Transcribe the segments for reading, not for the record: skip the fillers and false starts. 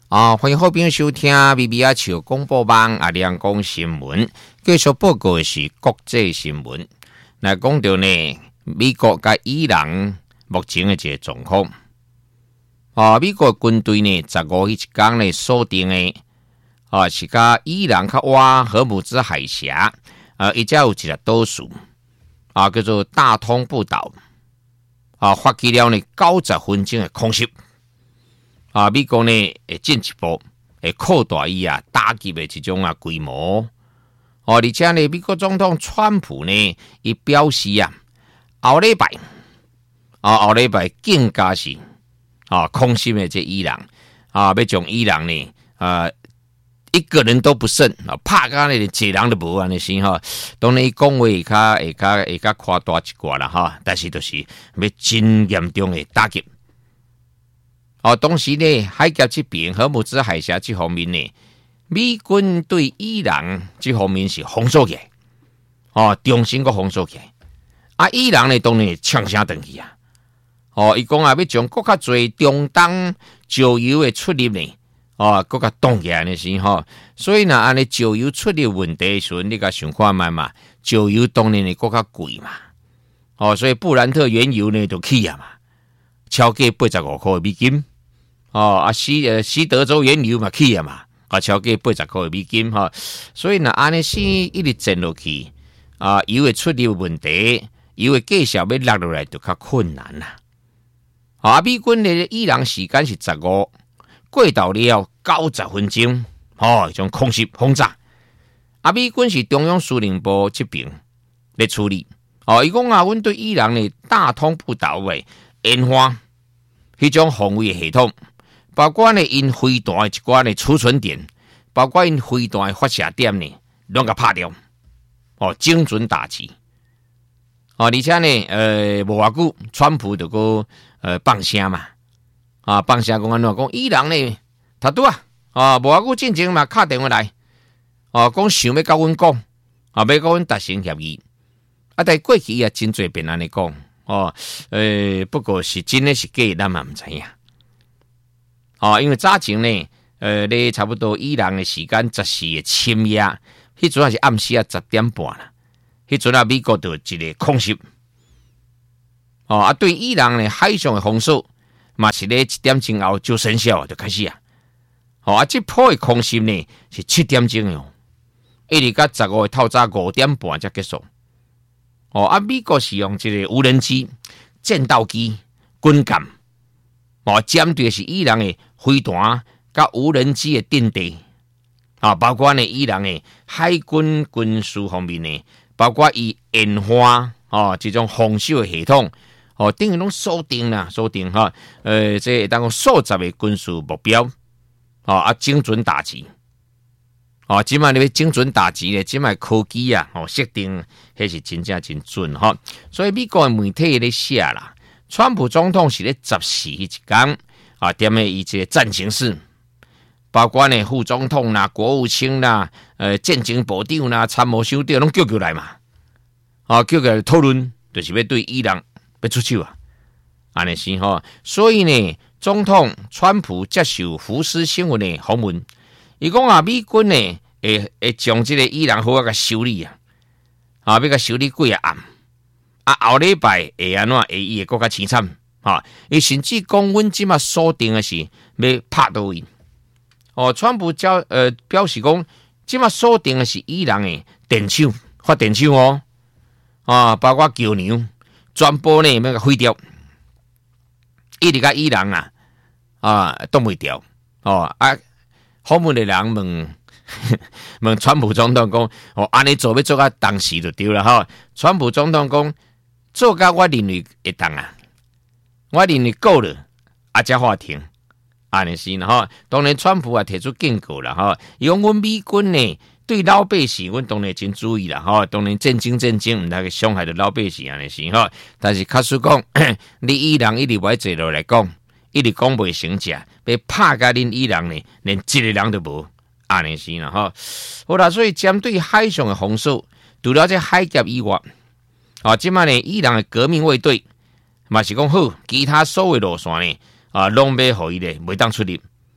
欢迎好朋友收听 BBR 潮广播网阿亮讲新闻，继续报告的是国际新闻。来讲到呢，美国甲伊朗目前的这个状况。美国军队呢，15日一天呢锁定的是甲伊朗较挖荷姆兹海峡，伊只有一个岛屿叫做大通布岛发起了呢90分钟的空袭。美国呢会进一步会扩大伊打击的这种规模。而且呢，美国总统川普呢，伊表示后礼拜更加是空袭的这伊朗要将伊朗呢一个人都不剩拍到呢一人都无安尼先当然伊讲话会较夸大一寡啦但是就是要真严重的打击。当时呢，海峡这边荷姆兹海峡这方面呢，美军对伊朗这方面是封锁起来，重新个封锁起来。伊朗呢当然呛声回去伊讲要将更较侪中东石油的出入呢，更较冻起来呢是所以呢，安尼石油出入问题时，你甲想看卖嘛，石油当然呢更较贵嘛，所以布兰特原油呢就起嘛，超过85块美金。西德州原油嘛起嘛，超过80块美金所以呢，安尼是一直震落去油的出入问题，油的价格要落落来就较困难啦。美军的伊朗时间是15，过到了90分钟，种空袭轰炸。美军是中央司令部这边来处理。伊讲阮对伊朗的大通布岛的研发迄种防卫系统。包括呢，因飞弹的一寡呢储存点，包括因飞弹的发射点呢，拢甲拍掉，精准打击。而且呢，无偌久，川普就个放声嘛，放声讲安怎讲，伊朗呢，他拄无偌久进前嘛，敲电话来，讲想要甲阮讲，要甲阮达成协议。但过去也真侪遍安尼讲，不过是真的是假，咱嘛毋知影。因为早前呢，咧差不多伊朗的时间14的深夜，迄阵也是暗时10点半啦。迄阵美国就一个空袭，对伊朗的海上的封锁，嘛是咧1点钟后就生效就开始这波的空袭呢是7点钟哦，一直到15日透早5点半才结束。美国是用这个无人机、战斗机、军舰。针对是伊朗的飞弹甲无人机的阵地包括呢伊朗的海军军事方面呢，包括伊研发这种防守的系统等于拢锁定这当讲数十个军事目标精准打击即摆你要精准打击咧，即摆科技设定迄是真正真准所以美国的媒体咧写啦。川普总统是咧14日一天踮咧伊这战情室，包括呢副总统啦、国务卿啦、战争部长啦、参谋长长拢叫来嘛，叫来讨论，就是要对伊朗要出手安尼是所以呢，总统川普接受福斯新闻的访问，伊讲美军呢会将这个伊朗好甲修理要甲修理几暗。后礼拜会安怎会伊会更较凄惨伊甚至讲阮即马锁定的是要拍倒位川普表示讲即马锁定的是伊朗的电厂发电厂包括桥梁全部呢要毁掉，一直甲伊朗挡袂掉访问的人问川普总统讲安尼做要做到当时就对了川普总统讲做到我认为会当我认为够了才法庭安尼是当然川普提出警告啦伊讲阮美军呢对老百姓阮当然真注意啦当然战争毋通去伤害到老百姓安尼是但是确实讲你伊朗一直歪坐落来讲，一直讲袂成者，要拍甲恁伊朗呢连一个人都无安尼是好啦，所以针对海上的封锁，除了这海峡以外即摆呢，伊朗的革命卫队嘛是讲好，其他所有路线呢，拢要互伊咧，袂当出入。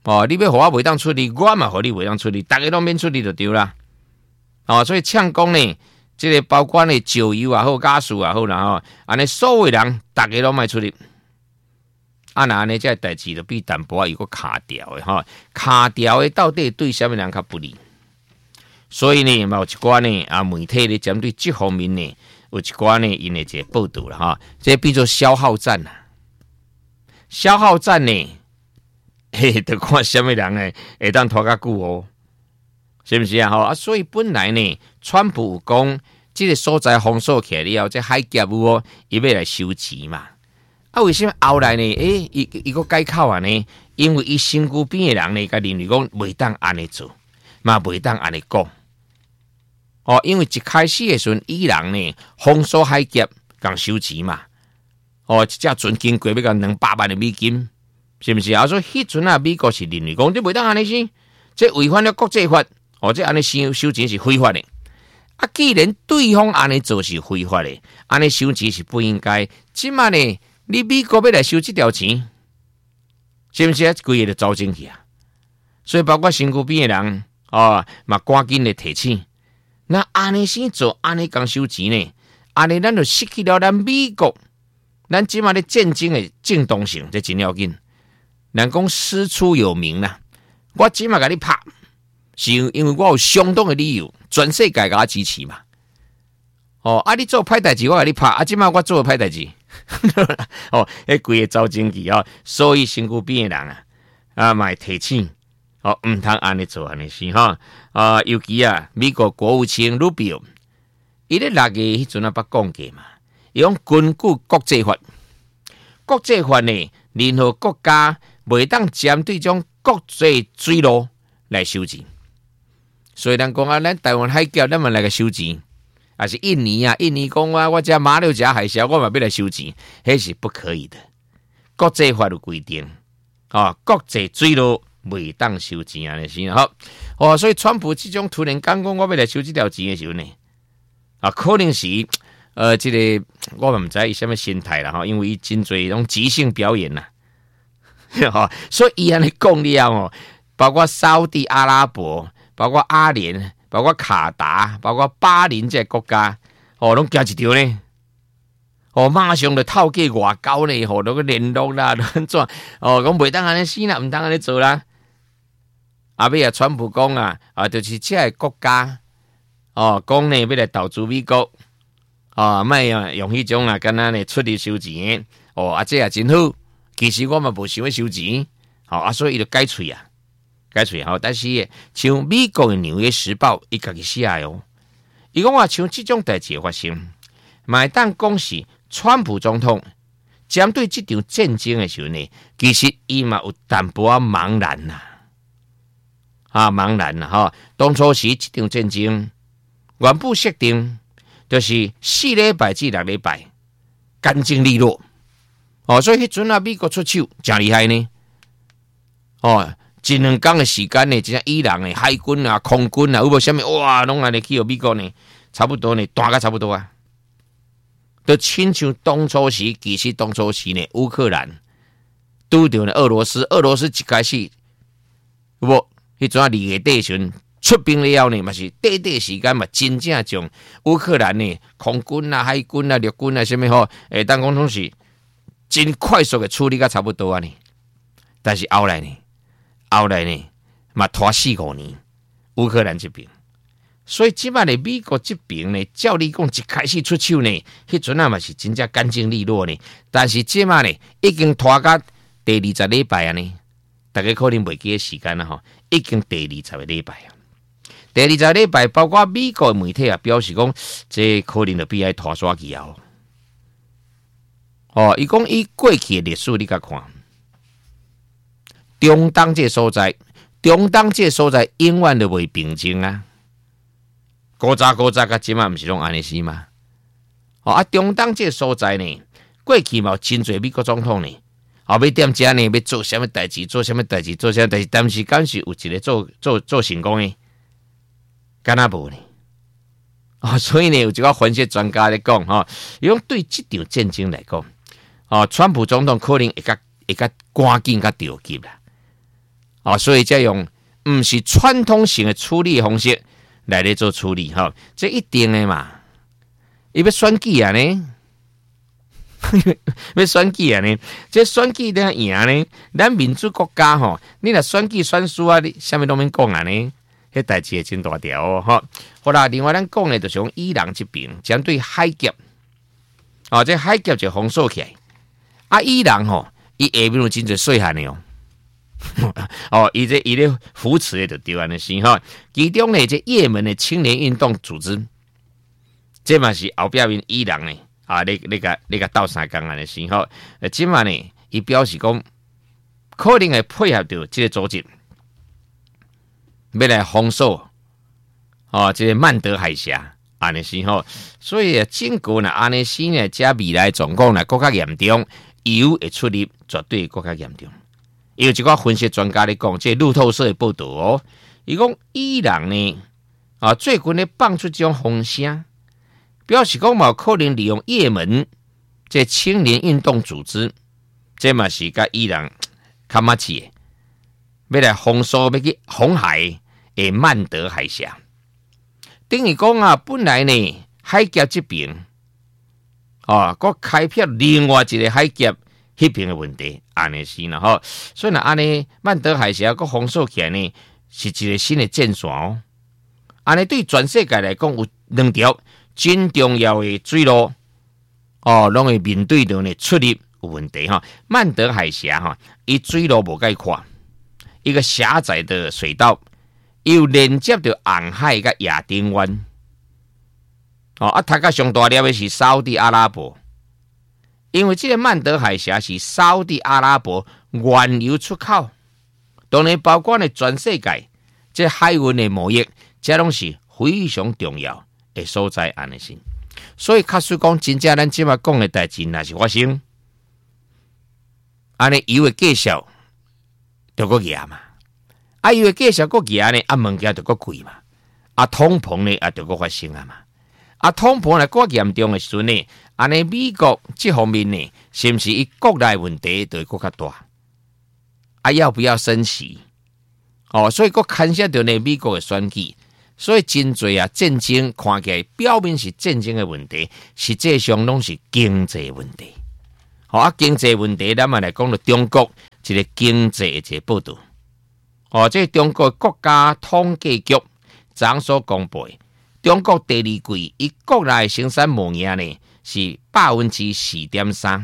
你要互我袂当出力，我嘛互你袂当出力，大家拢免出力就对啦。所以呛讲呢，这个包括呢石油也好，加速也好啦，安尼所有人大家拢卖出力。那安尼这代志就比淡薄有个卡掉的卡掉的到底对什么人较不利？所以呢，有一寡呢媒体咧针对这方面呢，有一寡呢因的这个报道啦这变做消耗战啦。消耗战呢，得看什么人呢会当拖较久是不是啊？所以本来呢，川普有讲这个所在封锁起来了后，这海峡有伊要来收钱嘛。为什么后来呢？伊个改口啊呢？因为伊身躯边的人呢，甲认为讲袂当安尼做，嘛袂当安尼讲。因为一开始的时阵，伊人呢封锁海峡，讲收钱嘛。一只船经过要讲200万的美金，是不是啊？所以迄阵啊，美国是认为讲这袂当安尼先，这违反了国际法，这安尼收钱是非法的。既然对方安尼做是非法的，安尼收钱是不应该。即马呢？你美国要来收这条钱，是不是规个就走进去啊？所以包括身躯边的人嘛赶紧的提醒。那安尼先做，安尼讲收钱呢？安尼咱就失去了咱美国，咱即马的战争的正当性，这真要紧。人讲师出有名啦，我即马甲你拍，是因为我有相当的理由，全世界甲我支持嘛。你做歹代志，我甲你拍，即马我做歹代志。迄规个走进去所以身躯边的人嘛提醒唔通安尼做安尼是尤其美国国务卿鲁比奥，伊咧6月迄阵捌讲过嘛，伊讲根据国际法呢，任何国家袂当针对种国际水路来收钱，所以咱讲咱台湾海峡咱嘛来个收钱。还是印尼讲我这马六甲海峡，我嘛要来收钱，迄是不可以的。国际法有规定，国际水路袂当收钱安尼是所以川普这种突然讲我要来收这条钱的时候呢，可能是这个我嘛不知伊什么心态啦因为伊真多种即兴表演啦，所以伊安尼讲了包括沙特阿拉伯，包括阿联。包括卡达，包括巴林这国家，拢加一条呢，马上就透过外交呢，那个联络啦，怎讲袂当安尼死啦，唔当安尼做啦。尾川普讲就是这个国家，讲呢要来投资美国，莫用迄种敢若呢出力收钱，这也真好。其实我嘛无想要收钱，所以伊就改喙啊。但是像美国的《纽约时报》伊家己写伊讲像这种代志发生，买当讲是川普总统针对这场战争的时候呢，其实伊嘛有淡薄茫然啦，当初时这场战争原本设定就是4礼拜至6礼拜，干净利落，所以迄阵美国出手真厉害呢，一2天的时间呢，真伊朗的海军空军有无什么拢安尼去美国呢？差不多呢，大概差不多都亲像当初时，其实当初时呢，乌克兰拄着呢俄罗斯一开始有无？迄阵2月底时出兵了后呢，嘛是短时间嘛，真正将乌克兰呢空军海军陆军什么当讲拢是真快速的处理甲差不多呢。但是后来呢，嘛拖4-5年，乌克兰这边，所以即摆呢，美国这边呢，照你讲一开始出手呢，迄阵嘛是真正干净利落呢。但是即摆呢，已经拖到第20礼拜呢，大家可能袂记时间啦已经第20个礼拜第20礼拜，包括美国媒体表示讲，这可能就比爱拖刷去伊讲伊过去的历史，你甲看。中东这所在永远都袂平静古早甲即嘛，毋是拢安尼是吗？中东这所在呢，过去嘛有真侪美国总统呢，要踮遮呢，要做什么代志，但是敢是有一个做成功的，敢若无呢？所以呢，有一个分析专家咧讲，伊讲对这场战争来讲，川普总统可能会较赶紧甲着急啦。 所以才用不是传统性的处理方式来咧做处理这一定的嘛。伊要选举啊呢，要选举啊呢，这选举怎赢呢？咱民主国家你若选举选输啊，你啥物都免讲啊呢？迄代志会真大条哦好啦，另外咱讲的就是伊朗这边针对海峡，这海峡就封锁起来。伊朗伊下面有真侪细汉的伊咧扶持的就对安尼是其中呢，这也门的青年运动组织，这嘛是后壁面伊朗呢你个斗相共安尼是即嘛呢，伊表示讲可能会配合到这个组织，要来封锁这个曼德海峡安尼是所以整个呢安尼是呢，这未来状况呢更加严重，油会出力绝对更加严重。有一寡分析专家咧讲，这路透社的报道伊讲伊朗呢最近咧放出这种风声，表示讲嘛可能利用也门这青年运动组织，这嘛是甲伊朗较默契的，要来封锁要去红海的曼德海峡。等于讲本来呢海峡这边佮开辟另外一个海峡迄边的问题，安尼是啦所以呢，安尼曼德海峡佮封锁起来呢，是一个新的战线安尼对全世界来讲，有两条真重要的水路拢会面对到呢出入有问题曼德海峡伊水路无介宽，一个狭窄的水道，又连接到红海甲亚丁湾它甲上大粒的是沙特阿拉伯。因为这个曼德海峡是沙特阿拉伯原油出口，当然包括呢全世界这海运的贸易，这拢是非常重要的所在安尼是。所以假使讲真正咱即马讲的代志，若是发生，安尼油的价格就搁压嘛，油的价格搁压呢，物件就搁贵嘛，通膨呢就搁发生嘛。通膨来更严重的时阵呢，安尼美国这方面呢，是不是伊国内问题就会更加大？要不要升息？所以佫牵涉到呢美国的选举，所以真侪战争看起来表面是战争的问题，实际上拢是经济问题。经济问题，咱们来讲到中国一个经济的一个报道。这中国国家统计局昨所公布的。中国第二季伊国内生产毛额呢是 4.3%，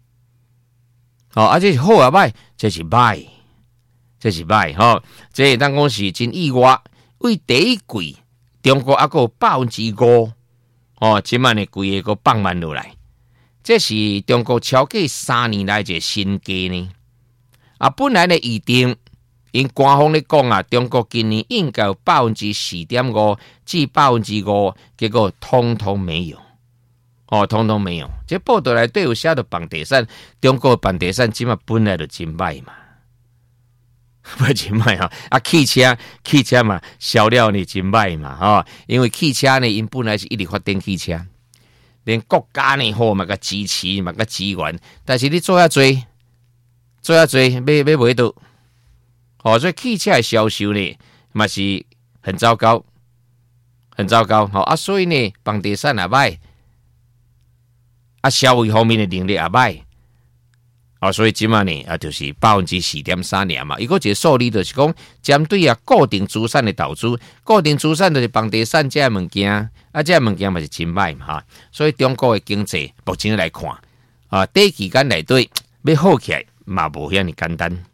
这是好啊歹，这是歹，这当讲是真意外。为第一季中国还有 5%， 即摆呢规个放慢落来，这是中国超过3年来一个新低呢。本来呢预定。因官方咧讲中国今年应该有 4.5% 至 5%， 结果通通没有，通通没有。这报道内底有写到房地产，中国房地产即嘛本来就真歹嘛，不真歹汽车嘛销量呢真歹嘛因为汽车呢因本来是一直发展汽车，连国家呢嘛个支持嘛个资源，但是你做遐多，要买到。所以汽车的销售呢，嘛是很糟糕，所以呢，房地产也歹，消费方面的能力也歹，所以即嘛呢，就是 4.3% 嘛。一个数字就是讲，针对固定资产的投资，固定资产就是房地产这物件，这物件嘛是真歹嘛所以中国的经济目前来看，短期间内底要好起来嘛无遐尼简单。